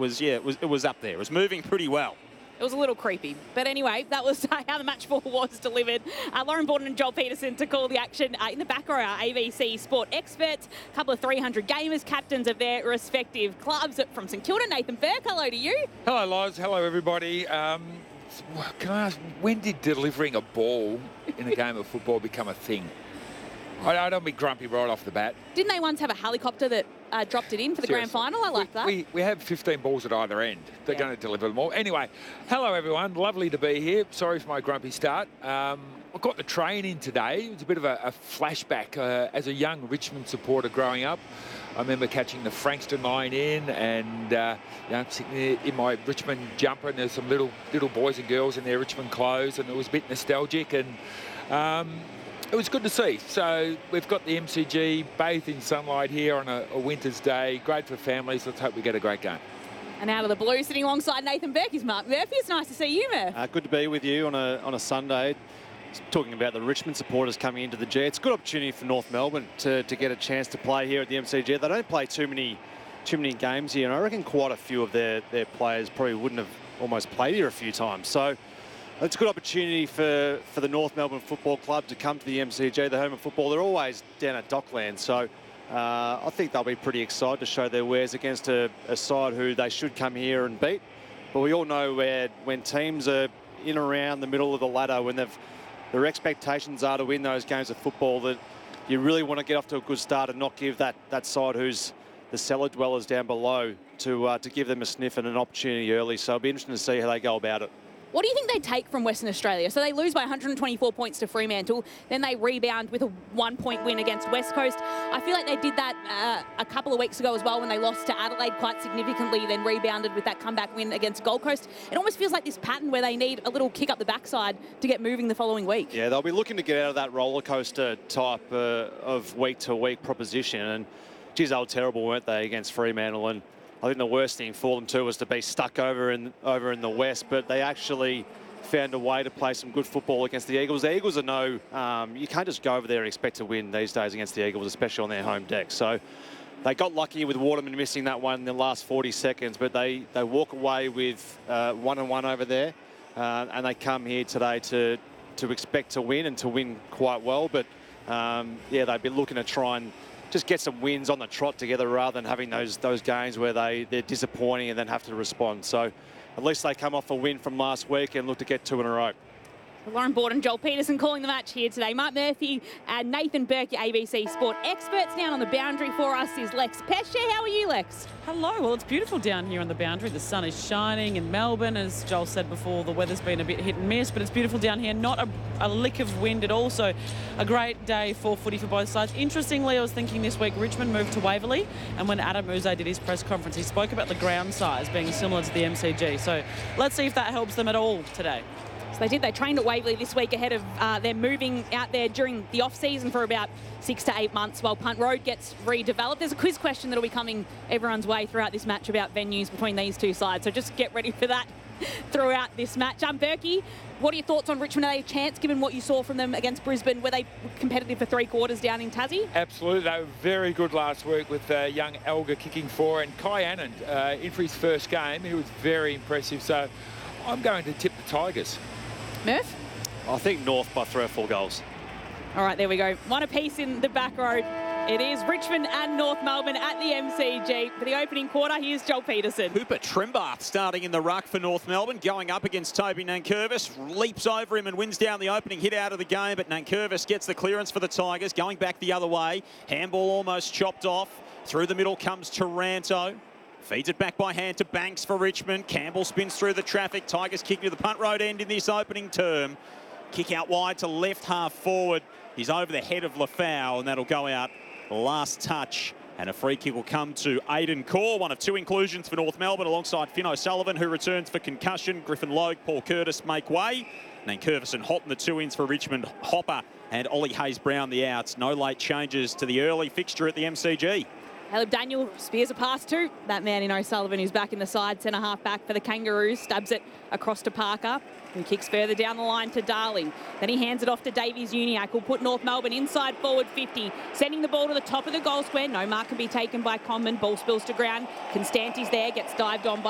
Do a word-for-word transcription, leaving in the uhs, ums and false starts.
was, yeah, it was, it was up there. It was moving pretty well. It was a little creepy. But anyway, that was how the match ball was delivered. Uh, Lauren Borden and Joel Peterson to call the action. Uh, in the back row, our A B C Sport experts, a couple of three hundred gamers, captains of their respective clubs. From St Kilda, Nathan Burke, hello to you. Hello, Loz. Hello, everybody. Um, can I ask, when did delivering a ball in a game of football become a thing? I, I don't be grumpy right off the bat. Didn't they once have a helicopter that uh, dropped it in for the Seriously. grand final? I like we, that. We, we have fifteen balls at either end. They're Yeah. going to deliver them all. Anyway, hello, everyone. Lovely to be here. Sorry for my grumpy start. Um, I got the train in today. It was a bit of a, a flashback. Uh, as a young Richmond supporter growing up, I remember catching the Frankston line in and uh, you know, sitting there in my Richmond jumper, and there's some little little boys and girls in their Richmond clothes, and it was a bit nostalgic, and um, it was good to see. So we've got the M C G bathed in sunlight here on a, a winter's day. Great for families. Let's hope we get a great game. And out of the blue, sitting alongside Nathan Burke is Mark Murphy. It's nice to see you, Murph. Uh, good to be with you on a on a Sunday. Talking about the Richmond supporters coming into the G, it's a good opportunity for North Melbourne to, to get a chance to play here at the M C G. They don't play too many too many games here, and I reckon quite a few of their, their players probably wouldn't have almost played here a few times. So it's a good opportunity for, for the North Melbourne Football Club to come to the M C G, the home of football. They're always down at Dockland, so uh, I think they'll be pretty excited to show their wares against a, a side who they should come here and beat. But we all know where when teams are in around the middle of the ladder, when they've their expectations are to win those games of football, that you really want to get off to a good start and not give that, that side who's the cellar dwellers down below to, uh, to give them a sniff and an opportunity early. So it'll be interesting to see how they go about it. What do you think they take from Western Australia? So they lose by one hundred twenty-four points to Fremantle, then they rebound with a one-point win against West Coast. I feel like they did that uh, a couple of weeks ago as well when they lost to Adelaide quite significantly, then rebounded with that comeback win against Gold Coast. It almost feels like this pattern where they need a little kick up the backside to get moving the following week. Yeah, they'll be looking to get out of that roller coaster type uh, of week-to-week proposition. And geez, they were terrible, weren't they, against Fremantle? And I think the worst thing for them too was to be stuck over in over in the West, but they actually found a way to play some good football against the Eagles. The Eagles are no, um, you can't just go over there and expect to win these days against the Eagles, especially on their home deck. So they got lucky with Waterman missing that one in the last forty seconds, but they, they walk away with uh, one and one over there, uh, and they come here today to, to expect to win and to win quite well. But um, yeah, they'd be looking to try and just get some wins on the trot together rather than having those those games where they, they're disappointing and then have to respond. So at least they come off a win from last week and look to get two in a row. Lauren Borden, Joel Peterson calling the match here today. Mark Murphy and Nathan Burke, your A B C Sport experts. Down on the boundary for us is Lex Pesce. How are you, Lex? Hello. Well, it's beautiful down here on the boundary. The sun is shining in Melbourne. As Joel said before, the weather's been a bit hit and miss, but it's beautiful down here. Not a, a lick of wind at all, so a great day for footy for both sides. Interestingly, I was thinking this week, Richmond moved to Waverley, and when Adam Uze did his press conference, he spoke about the ground size being similar to the M C G. So let's see if that helps them at all today. So they did. They trained at Waverley this week ahead of uh, them moving out there during the off-season for about six to eight months while Punt Road gets redeveloped. There's a quiz question that'll be coming everyone's way throughout this match about venues between these two sides. So just get ready for that throughout this match. Um, Berkey, what are your thoughts on Richmond? Are they a chance, given what you saw from them against Brisbane? Were they competitive for three quarters down in Tassie? Absolutely. They were very good last week with uh, young Elgar kicking four, and Kai Anand uh, in for his first game. He was very impressive. So I'm going to tip the Tigers. Murph? I think North by three or four goals. All right, there we go. One apiece in the back row. It is Richmond and North Melbourne at the M C G. For the opening quarter, here's Joel Peterson. Cooper Trimbath starting in the ruck for North Melbourne, going up against Toby Nankervis, leaps over him and wins down the opening hit out of the game, but Nankervis gets the clearance for the Tigers, going back the other way. Handball almost chopped off. Through the middle comes Taranto. Feeds it back by hand to Banks for Richmond. Campbell spins through the traffic. Tigers kick to the Punt Road end in this opening term. Kick out wide to left half forward. He's over the head of Lafau, and that'll go out last touch. And a free kick will come to Aidan Core, one of two inclusions for North Melbourne, alongside Finn O'Sullivan, who returns for concussion. Griffin Logue, Paul Curtis make way. Nankervis and Houghton, the two ins for Richmond. Hopper and Ollie Hayes-Brown, the outs. No late changes to the early fixture at the M C G. Caleb Daniel spears a pass to that man in O'Sullivan, who's back in the side, centre half back for the Kangaroos, stabs it across to Parker, who kicks further down the line to Darling. Then he hands it off to Davies Uniacke, who'll put North Melbourne inside forward fifty, sending the ball to the top of the goal square. No mark can be taken by Conman. Ball spills to ground. Constanti's there, gets dived on by